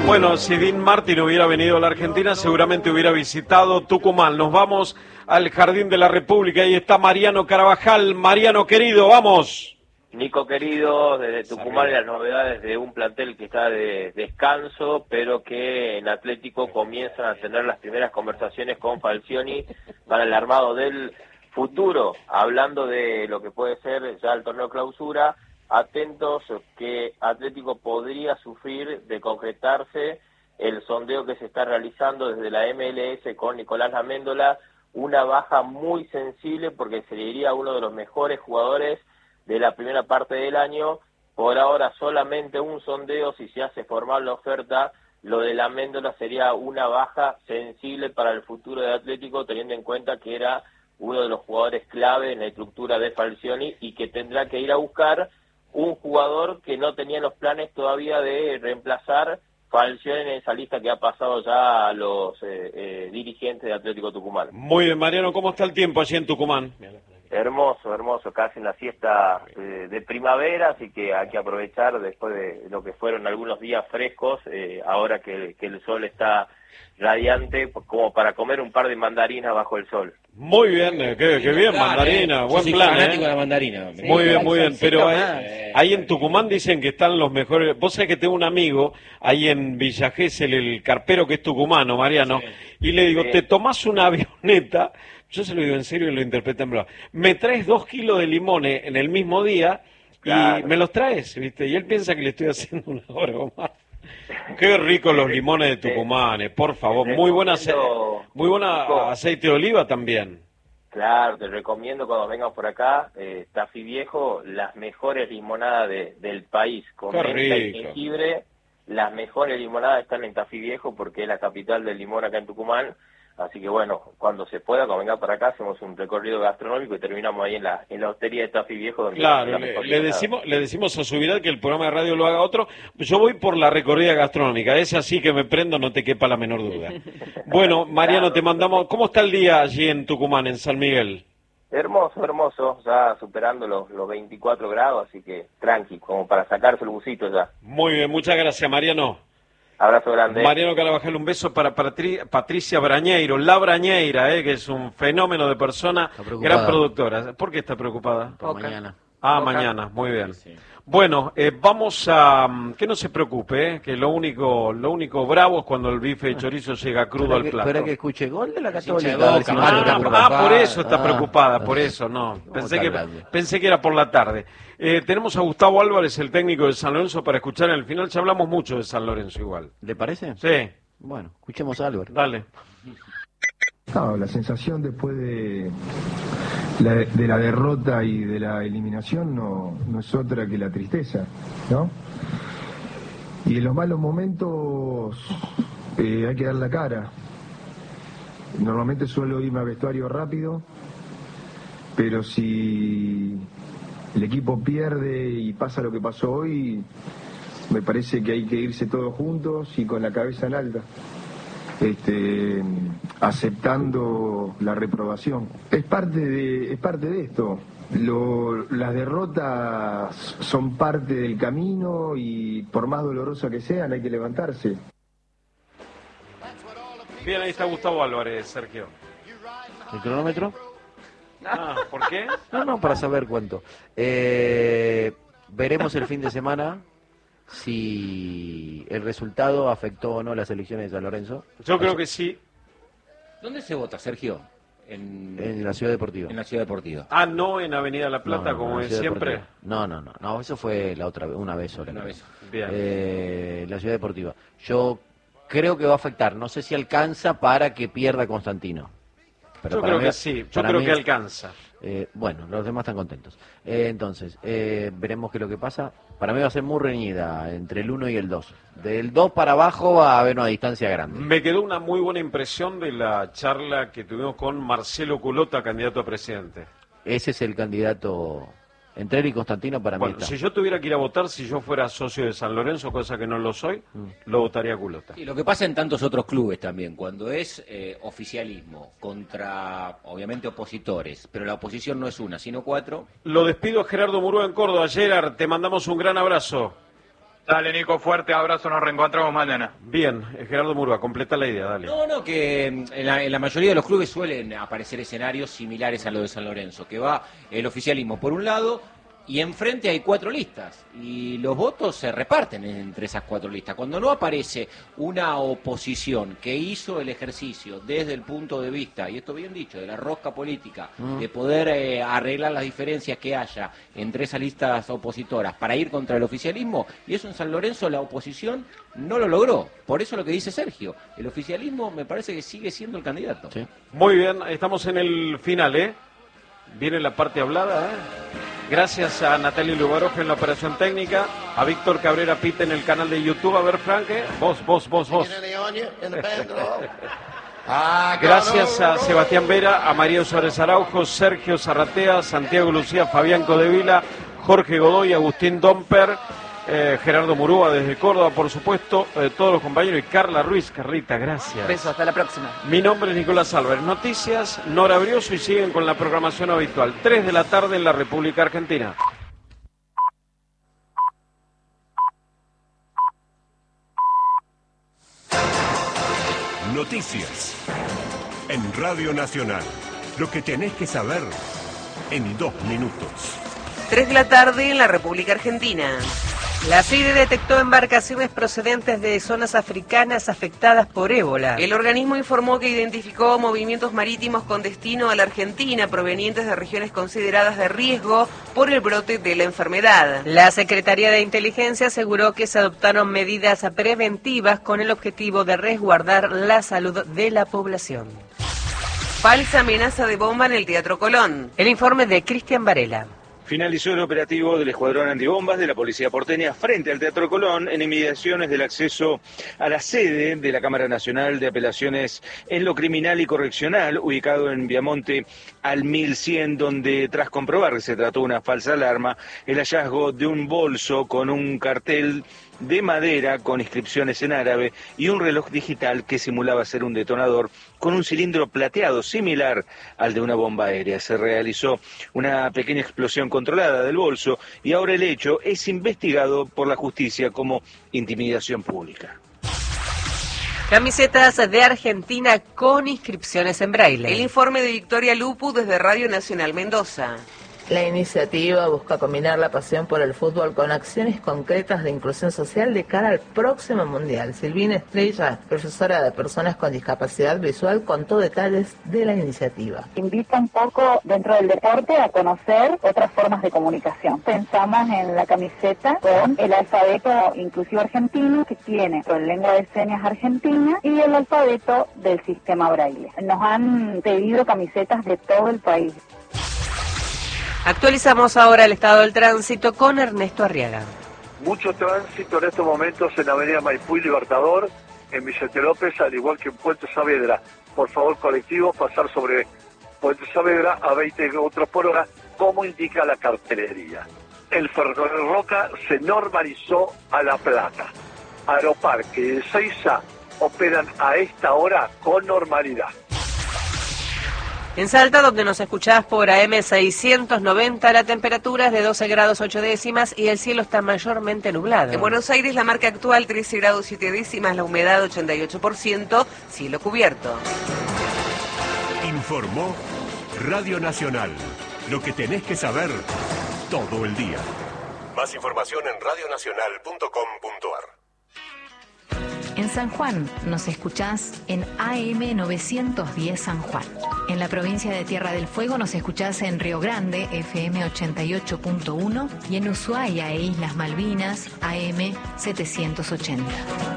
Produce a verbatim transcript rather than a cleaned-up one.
Bueno, si Dean Martin hubiera venido a la Argentina, seguramente hubiera visitado Tucumán. Nos vamos al Jardín de la República. Ahí está Mariano Carabajal. Mariano, querido, vamos. Nico, querido, desde Tucumán, las novedades de un plantel que está de descanso, pero que en Atlético comienzan a tener las primeras conversaciones con Falcioni para el armado del futuro. Hablando de lo que puede ser ya el torneo clausura, atentos que Atlético podría sufrir de concretarse el sondeo que se está realizando desde la M L S con Nicolás Amendola, una baja muy sensible porque sería uno de los mejores jugadores de la primera parte del año. Por ahora solamente un sondeo, si se hace formal la oferta, lo de la Amendola sería una baja sensible para el futuro de Atlético, teniendo en cuenta que era uno de los jugadores clave en la estructura de Falcioni y que tendrá que ir a buscar un jugador que no tenía los planes todavía de reemplazar Falcioni en esa lista que ha pasado ya a los eh, eh, dirigentes de Atlético Tucumán. Muy bien, Mariano, ¿cómo está el tiempo allí en Tucumán? Hermoso, hermoso, casi en la siesta eh, de primavera, así que hay que aprovechar después de lo que fueron algunos días frescos, eh, ahora que, que el sol está radiante, como para comer un par de mandarinas bajo el sol. Muy bien, eh, qué, qué bien, claro, mandarina, eh. buen sí, plan. fanático ¿eh? de la mandarina. Sí, muy bien, muy bien, pero ahí, eh, ahí en Tucumán dicen que están los mejores. Vos sabés que tengo un amigo ahí en Villa Gesell, el carpero que es tucumano, Mariano, sí. y le digo, sí. te tomás una avioneta, yo se lo digo en serio y lo interpreto en broma, me traes dos kilos de limones en el mismo día claro. y me los traes, ¿viste? Y él piensa que le estoy haciendo una hora o más. Qué ricos los limones de Tucumán, eh, por favor, muy buena, ace muy buena aceite de oliva también. Claro, te recomiendo cuando vengas por acá, eh, Tafí Viejo, las mejores limonadas de, del país, con menta y jengibre, las mejores limonadas están en Tafí Viejo porque es la capital del limón acá en Tucumán, así que bueno, cuando se pueda, cuando venga para acá, hacemos un recorrido gastronómico y terminamos ahí en la, en la hostería de Tafí Viejo. Donde claro, le, le, decimos, le decimos a Subirá que el programa de radio lo haga otro, yo voy por la recorrida gastronómica, es así que me prendo, no te quepa la menor duda. Bueno, Mariano, claro, te mandamos, ¿cómo está el día allí en Tucumán, en San Miguel? Hermoso, hermoso, ya superando los, los veinticuatro grados, así que tranqui, como para sacarse el busito ya. Muy bien, muchas gracias, Mariano. Abrazo grande. Mariano Carabajal, un beso para Patri Patricia Brañeiro, la Brañeira, eh, que es un fenómeno de persona, gran productora. ¿Por qué está preocupada? Por mañana. Ah, Boca. mañana, muy bien. Sí, sí. Bueno, eh, vamos a... Que no se preocupe, eh, que lo único lo único bravo es cuando el bife de chorizo llega crudo pero al que, plato. Pero que escuche gol de la Católica. Ah, si ah, ah, por eso está ah, preocupada, por eso, no. Pensé que, pensé que era por la tarde. Eh, tenemos a Gustavo Álvarez, el técnico de San Lorenzo, para escuchar en el final. Ya hablamos mucho de San Lorenzo igual. ¿Le parece? Sí. Bueno, escuchemos a Álvarez. Dale. No, la sensación después de la, de la derrota y de la eliminación no, no es otra que la tristeza, ¿no? Y en los malos momentos eh, hay que dar la cara. Normalmente suelo irme al vestuario rápido, pero si el equipo pierde y pasa lo que pasó hoy, me parece que hay que irse todos juntos y con la cabeza en alta. Este, aceptando la reprobación. Es parte de, es parte de esto. Lo, las derrotas son parte del camino y por más dolorosa que sean hay que levantarse. Bien, ahí está Gustavo Álvarez, Sergio. ¿El cronómetro? Ah, ¿por qué? No, no, para saber cuánto. Eh, veremos el fin de semana si el resultado afectó o no las elecciones de San Lorenzo. Yo creo que sí. ¿Dónde se vota, Sergio? En, en la Ciudad Deportiva. En la Ciudad Deportiva. Ah, no en Avenida La Plata, no, no, como es siempre. Deportiva. No, no, no, no, eso fue la otra vez, una vez sola. Una vez. Bien. Eh, la Ciudad Deportiva. Yo creo que va a afectar, no sé si alcanza para que pierda Constantino. Pero yo creo mí, que sí, yo creo mí, que alcanza. Eh, bueno, los demás están contentos. Eh, entonces, eh, veremos qué es lo que pasa. Para mí va a ser muy reñida entre el uno y el dos. Del dos para abajo va a haber una distancia grande. Me quedó una muy buena impresión de la charla que tuvimos con Marcelo Culota, candidato a presidente. Ese es el candidato entre él y Constantino para bueno, mí está. Si yo tuviera que ir a votar, si yo fuera socio de San Lorenzo, cosa que no lo soy, mm. lo votaría a Culota. Y lo que pasa en tantos otros clubes también, cuando es eh, oficialismo contra, obviamente, opositores, pero la oposición no es una, sino cuatro. Lo despido a Gerardo Murúa en Córdoba. Gerard, te mandamos un gran abrazo. Dale, Nico, fuerte abrazo, nos reencontramos mañana. Bien, Gerardo Murúa, completa la idea, dale. No, no, que en la, en la mayoría de los clubes suelen aparecer escenarios similares a lo de San Lorenzo, que va el oficialismo por un lado y enfrente hay cuatro listas y los votos se reparten entre esas cuatro listas. Cuando no aparece una oposición que hizo el ejercicio desde el punto de vista, y esto bien dicho, de la rosca política, mm. de poder eh, arreglar las diferencias que haya entre esas listas opositoras para ir contra el oficialismo, y eso en San Lorenzo la oposición no lo logró. Por eso lo que dice Sergio, el oficialismo me parece que sigue siendo el candidato. Sí. Muy bien, estamos en el final, ¿eh? Viene la parte hablada, ¿eh? Gracias a Natalia Lubaroja en la operación técnica, a Víctor Cabrera Pita en el canal de YouTube. A ver, Franque, vos, vos, vos, vos. Gracias a Sebastián Vera, a María Suárez Araujo, Sergio Zarratea, Santiago Lucía, Fabián Codevila, Jorge Godoy, Agustín Domper, eh, Gerardo Murúa desde Córdoba, por supuesto, eh, todos los compañeros, y Carla Ruiz. Carlita, gracias. Beso, hasta la próxima. Mi nombre es Nicolás Álvarez. Noticias, Nora Brioso, y siguen con la programación habitual. tres de la tarde en la República Argentina. Noticias en Radio Nacional. Lo que tenés que saber en dos minutos. tres de la tarde en la República Argentina. La CIDE detectó embarcaciones procedentes de zonas africanas afectadas por ébola. El organismo informó que identificó movimientos marítimos con destino a la Argentina provenientes de regiones consideradas de riesgo por el brote de la enfermedad. La Secretaría de Inteligencia aseguró que se adoptaron medidas preventivas con el objetivo de resguardar la salud de la población. Falsa amenaza de bomba en el Teatro Colón. El informe de Cristian Varela. Finalizó el operativo del Escuadrón Antibombas de la Policía Porteña frente al Teatro Colón en inmediaciones del acceso a la sede de la Cámara Nacional de Apelaciones en lo Criminal y Correccional, ubicado en Viamonte al mil cien, donde tras comprobar que se trató de una falsa alarma, el hallazgo de un bolso con un cartel de madera con inscripciones en árabe y un reloj digital que simulaba ser un detonador con un cilindro plateado similar al de una bomba aérea. Se realizó una pequeña explosión controlada del bolso y ahora el hecho es investigado por la justicia como intimidación pública. Camisetas de Argentina con inscripciones en braille. El informe de Victoria Lupu desde Radio Nacional Mendoza. La iniciativa busca combinar la pasión por el fútbol con acciones concretas de inclusión social de cara al próximo Mundial. Silvina Estrella, profesora de personas con discapacidad visual, contó detalles de la iniciativa. Invita un poco dentro del deporte a conocer otras formas de comunicación. Pensamos en la camiseta con el alfabeto inclusivo argentino que tiene con lengua de señas argentina y el alfabeto del sistema braille. Nos han pedido camisetas de todo el país. Actualizamos ahora el estado del tránsito con Ernesto Arriaga. Mucho tránsito en estos momentos en la avenida Maipú y Libertador, en Vicente López, al igual que en Puente Saavedra. Por favor, colectivos, pasar sobre Puente Saavedra a veinte kilómetros por hora, como indica la cartelería. El ferrocarril Roca se normalizó a La Plata. Aeroparque y Ezeiza operan a esta hora con normalidad. En Salta, donde nos escuchás por A M seiscientos noventa, la temperatura es de doce grados ocho décimas y el cielo está mayormente nublado. En Buenos Aires, la marca actual trece grados siete décimas, la humedad ochenta y ocho por ciento, cielo cubierto. Informó Radio Nacional. Lo que tenés que saber todo el día. Más información en radio nacional punto com punto ar. En San Juan nos escuchás en A M novecientos diez San Juan. En la provincia de Tierra del Fuego nos escuchás en Río Grande, F M ochenta y ocho punto uno, y en Ushuaia e Islas Malvinas, A M setecientos ochenta.